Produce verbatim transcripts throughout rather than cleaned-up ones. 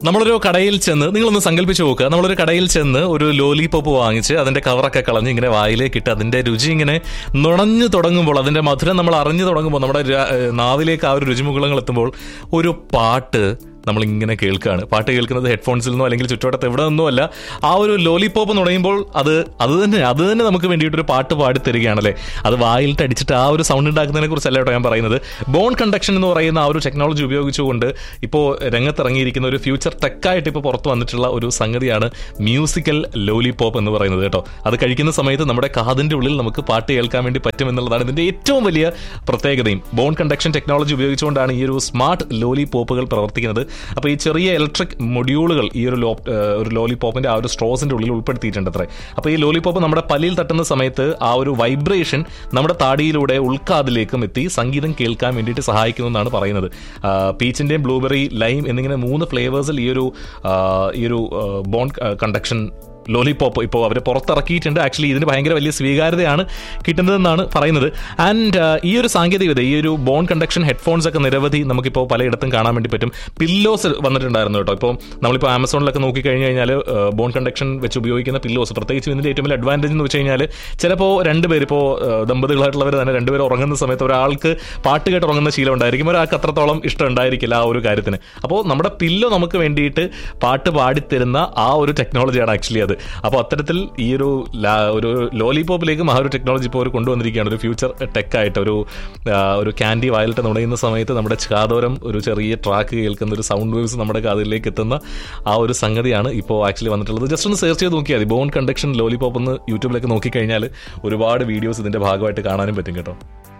നമ്മളൊരു കടയിൽ ചെന്ന് നിങ്ങളൊന്ന് സങ്കല്പിച്ച് നോക്കുക. നമ്മളൊരു കടയിൽ ചെന്ന് ഒരു ലോലിപോപ്പ് വാങ്ങിച്ച് അതിന്റെ കവറൊക്കെ കളഞ്ഞ് ഇങ്ങനെ വായിലേക്ക് ഇട്ട് അതിന്റെ രുചി ഇങ്ങനെ നുണഞ്ഞു തുടങ്ങുമ്പോൾ, അതിന്റെ മധുരം നമ്മൾ അറിഞ്ഞു തുടങ്ങുമ്പോൾ, നമ്മുടെ നാവിലേക്ക് ആ ഒരു രുചിമുകളങ്ങൾ എത്തുമ്പോൾ ഒരു പാട്ട് നമ്മളിങ്ങനെ കേൾക്കുകയാണ്. പാട്ട് കേൾക്കുന്നത് ഹെഡ്ഫോൺസിൽ നിന്നോ അല്ലെങ്കിൽ ചുറ്റുവട്ടത്ത് എവിടെ നിന്നോ അല്ല. ആ ഒരു ലോലിപോപ്പ് എന്ന് പറയുമ്പോൾ അത് അത് തന്നെ അത് തന്നെ നമുക്ക് വേണ്ടിയിട്ടൊരു പാട്ട് പാടി തരികയാണല്ലേ. അത് വായിലിട്ട് അടിച്ചിട്ട് ആ ഒരു സൗണ്ട് ഉണ്ടാക്കുന്നതിനെ കുറിച്ചല്ല കേട്ടോ ഞാൻ പറയുന്നത്. ബോൺ കണ്ടക്ഷൻ എന്ന് പറയുന്ന ആ ഒരു ടെക്നോളജി ഉപയോഗിച്ചുകൊണ്ട് ഇപ്പോൾ രംഗത്തിറങ്ങിയിരിക്കുന്ന ഒരു ഫ്യൂച്ചർ ടെക്കായിട്ട് ഇപ്പോൾ പുറത്ത് വന്നിട്ടുള്ള ഒരു സംഗതിയാണ് മ്യൂസിക്കൽ ലോലിപോപ്പ് എന്ന് പറയുന്നത് കേട്ടോ. അത് കഴിക്കുന്ന സമയത്ത് നമ്മുടെ കാതിൻ്റെ ഉള്ളിൽ നമുക്ക് പാട്ട് കേൾക്കാൻ വേണ്ടി പറ്റും എന്നുള്ളതാണ് ഇതിൻ്റെ ഏറ്റവും വലിയ പ്രത്യേകതയും. ബോൺ കണ്ടക്ഷൻ ടെക്നോളജി ഉപയോഗിച്ചുകൊണ്ടാണ് ഈ ഒരു സ്മാർട്ട് ലോലിപോപ്പുകൾ പ്രവർത്തിക്കുന്നത്. അപ്പോൾ ഈ ചെറിയ ഇലക്ട്രിക് മൊഡ്യൂളുകൾ ഈ ഒരു ലോ ഒരു ലോലിപോപ്പിന്റെ ആ ഒരു സ്ട്രോസിന്റെ ഉള്ളിൽ ഉൾപ്പെടുത്തിയിട്ടുണ്ട് അത്രേ. അപ്പോൾ ഈ ലോലിപോപ്പ് നമ്മുടെ പല്ലിൽ തട്ടുന്ന സമയത്ത് ആ ഒരു വൈബ്രേഷൻ നമ്മുടെ താടിയിലൂടെ ഉൾക്കാതിലേക്കും എത്തി സംഗീതം കേൾക്കാൻ വേണ്ടിയിട്ട് സഹായിക്കുന്നതെന്നാണ് പറയുന്നത്. പീച്ചിന്റെയും ബ്ലൂബെറി, ലൈം എന്നിങ്ങനെ മൂന്ന് ഫ്ലേവേഴ്സിൽ ഈ ഒരു ഈ ഒരു ബോൺ കണ്ടക്ഷൻ ലോലിപോപ്പ് ഇപ്പോൾ അവർ പുറത്തിറക്കിയിട്ടുണ്ട്. ആക്ച്വലി ഇതിന് ഭയങ്കര വലിയ സ്വീകാര്യതയാണ് കിട്ടുന്നതെന്നാണ് പറയുന്നത്. ആൻഡ് ഈ ഒരു സാങ്കേതികത, ഈ ഒരു ബോൺ കണ്ടക്ഷൻ ഹെഡ്ഫോൺസ് ഒക്കെ നിരവധി നമുക്കിപ്പോൾ പലയിടത്തും കാണാൻ വേണ്ടി പറ്റും. പില്ലോസ് വന്നിട്ടുണ്ടായിരുന്നു കേട്ടോ. ഇപ്പോൾ നമ്മളിപ്പോൾ ആമസോണിലൊക്കെ നോക്കിക്കഴിഞ്ഞ് കഴിഞ്ഞാൽ ബോൺ കണ്ടക്ഷൻ വെച്ച് ഉപയോഗിക്കുന്ന പില്ലോസ്, പ്രത്യേകിച്ച് ഇതിൻ്റെ ഏറ്റവും വലിയ അഡ്വാൻറ്റേജ് എന്ന് വെച്ച് കഴിഞ്ഞാൽ ചിലപ്പോൾ രണ്ടുപേർ, ഇപ്പോൾ ദമ്പതികളായിട്ടുള്ളവർ തന്നെ രണ്ടുപേർ ഉറങ്ങുന്ന സമയത്ത് ഒരാൾക്ക് പാട്ട് കേട്ട് ഉറങ്ങുന്ന ശീലം ഉണ്ടായിരിക്കും, ഒരാൾക്ക് അത്രത്തോളം ഇഷ്ടം ഉണ്ടായിരിക്കില്ല ആ ഒരു കാര്യത്തിന്. അപ്പോൾ നമ്മുടെ പില്ലോ നമുക്ക് വേണ്ടിയിട്ട് പാട്ട് പാടിത്തരുന്ന ആ ഒരു ടെക്നോളജിയാണ് ആക്ച്വലി അത്. അപ്പോൾ അത്തരത്തിൽ ഈ ഒരു ഒരു ലോലിപോപ്പിലേക്കും ആ ഒരു ടെക്നോളജി ഇപ്പോൾ അവർ കൊണ്ടുവന്നിരിക്കുകയാണ്. ഒരു ഫ്യൂച്ചർ ടെക്കായിട്ട് ഒരു ഒരു ക്യാൻഡി വായിലിട്ട് നുണയുന്ന സമയത്ത് നമ്മുടെ കാതോരം ഒരു ചെറിയ ട്രാക്ക് കേൾക്കുന്ന ഒരു സൗണ്ട് വേവ്സ് നമ്മുടെ കാതിലേക്ക് എത്തുന്ന ആ ഒരു സംഗതിയാണ് ഇപ്പോൾ ആക്ച്വലി വന്നിട്ടുള്ളത്. ജസ്റ്റ് ഒന്ന് സെർച്ച് ചെയ്ത് നോക്കിയാൽ മതി, ബോൺ കണ്ടക്ഷൻ ലോലിപോപ്പ് എന്ന് യൂട്യൂബിലേക്ക് നോക്കിക്കഴിഞ്ഞാൽ ഒരുപാട് വീഡിയോസ് ഇതിന്റെ ഭാഗമായിട്ട് കാണാനും പറ്റും കേട്ടോ.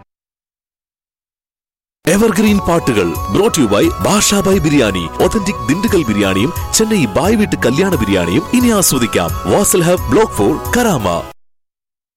എവർഗ്രീൻ പാട്ടുകൾ brought you by Basha by biryani. Authentic Dindigul ബിരിയാണിയും ചെന്നൈ ബായ് വീട്ട് കല്യാണ ബിരിയാണിയും ഇനി ആസ്വദിക്കാം. Wasl hub block four Karama.